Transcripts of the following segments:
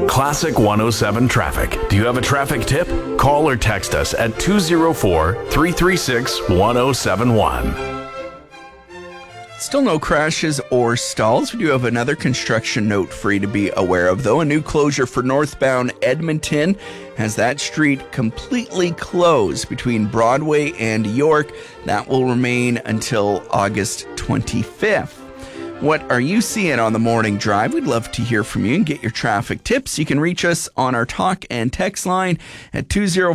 Classic 107 Traffic. Do you have a traffic tip? Call or text us at 204-336-1071. Still no crashes or stalls. We do have another construction note for you to be aware of, though. A new closure for northbound Edmonton has that street completely closed between Broadway and York. That will remain until August 25th. What are you seeing on the morning drive? We'd love to hear from you and get your traffic tips. You can reach us on our talk and text line at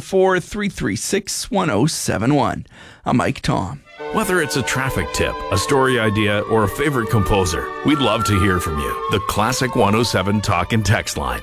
204-336-1071. I'm Mike Tom. Whether it's a traffic tip, a story idea, or a favorite composer, we'd love to hear from you. The Classic 107 talk and text line,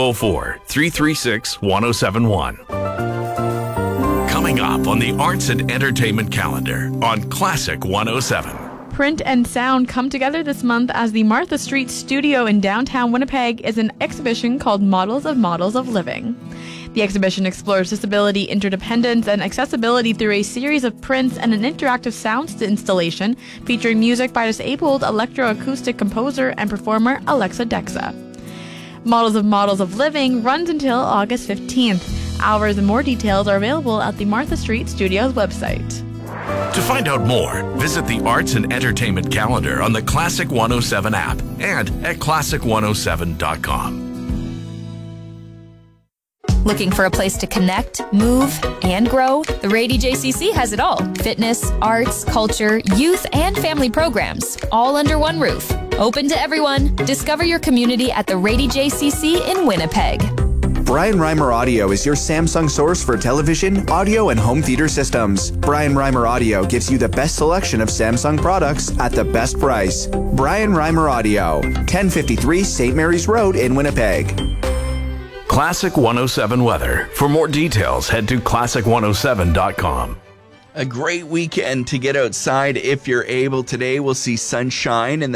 204-336-1071. Coming up on the Arts and Entertainment calendar on Classic 107. Print and sound come together this month as the Martha Street Studio in downtown Winnipeg is an exhibition called Models of Living. The exhibition explores disability interdependence and accessibility through a series of prints and an interactive sound installation featuring music by disabled electroacoustic composer and performer Alexa Dexa. Models of Living runs until August 15th. Hours and more details are available at the Martha Street Studios website. To find out more, visit the Arts and Entertainment calendar on the Classic 107 app and at classic107.com. Looking for a place to connect, move, and grow? The Rady JCC has it all. Fitness, arts, culture, youth, and family programs, all under one roof. Open to everyone. Discover your community at the Rady JCC in Winnipeg. Brian Reimer Audio is your Samsung source for television, audio, and home theater systems. Brian Reimer Audio gives you the best selection of Samsung products at the best price. Brian Reimer Audio, 1053 St. Mary's Road in Winnipeg. Classic 107 weather. For more details, head to classic107.com. A great weekend to get outside if you're able. Today we'll see sunshine and